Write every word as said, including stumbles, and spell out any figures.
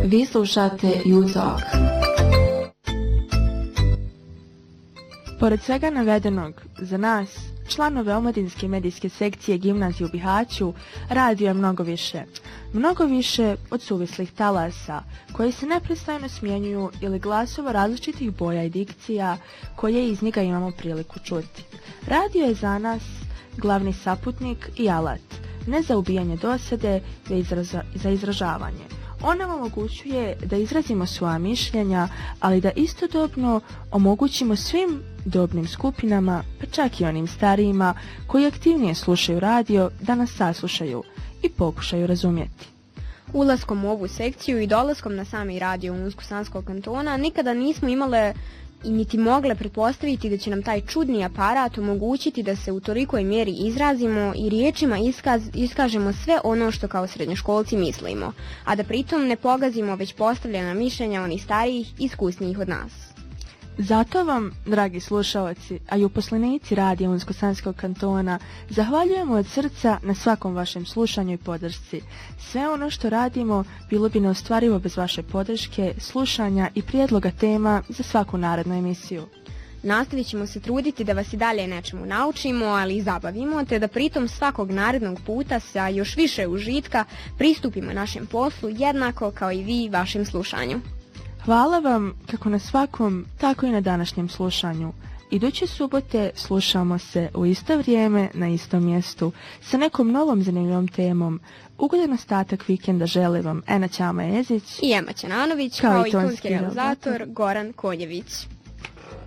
Vi slušate U-Talk. Pored svega navedenog, za nas, članove omladinske medijske sekcije Gimnazije u Bihaću, radio je mnogo više. Mnogo više od suvislih talasa, koji se neprestano smjenjuju ili glasova različitih boja i dikcija, koje iz njega imamo priliku čuti. Radio je za nas glavni saputnik i alat, ne za ubijanje dosade, već za izražavanje. On nam omogućuje da izrazimo svoja mišljenja, ali da istodobno omogućimo svim dobnim skupinama, pa čak i onim starijima koji aktivnije slušaju radio, da nas saslušaju i pokušaju razumjeti. Ulaskom u ovu sekciju i dolaskom na sami radio Unsko-Sanskog kantona nikada nismo imale i niti mogle pretpostaviti da će nam taj čudni aparat omogućiti da se u tolikoj mjeri izrazimo i riječima iskaz, iskažemo sve ono što kao srednjoškolci mislimo, a da pritom ne pogazimo već postavljena mišljenja onih starijih i iskusnijih od nas. Zato vam, dragi slušalci, a i uposlenici radija Unsko-Sanskog kantona, zahvaljujemo od srca na svakom vašem slušanju i podršci. Sve ono što radimo bilo bi neostvarivo bez vaše podrške, slušanja i prijedloga tema za svaku narednu emisiju. Nastavit ćemo se truditi da vas i dalje nečemu naučimo, ali i zabavimo, te da pritom svakog narednog puta sa još više užitka pristupimo našem poslu jednako kao i vi vašem slušanju. Hvala vam kako na svakom, tako i na današnjem slušanju. Iduće subote slušamo se u isto vrijeme, na istom mjestu, sa nekom novom zanimljivom temom. Ugodan ostatak vikenda žele vam Ena Ćama Jezić i Ema Ćananović, kao, kao i tonski realizator Goran Konjević.